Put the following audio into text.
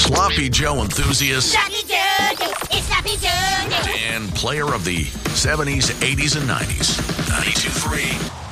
Sloppy Joe enthusiast Sloppy Joe, it's Sloppy Joe. and player of the 70s, 80s, and 90s. 92.3